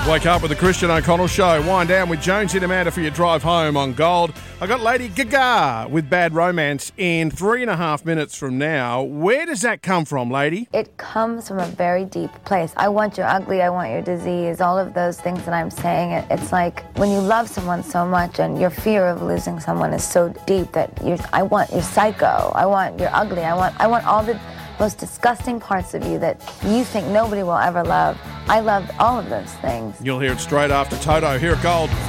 Wake up with the Christian O'Connell Show. Wind down with Jonesy and Amanda for your drive home on Gold. I got Lady Gaga with Bad Romance in 3.5 minutes from now. Where does that come from, lady? It comes from a very deep place. I want your ugly, I want your disease, all of those things that I'm saying. It's like when you love someone so much and your fear of losing someone is so deep that I want your psycho, I want your ugly, I want all the most disgusting parts of you that you think nobody will ever love. I love all of those things. You'll hear it straight after Toto here at Gold.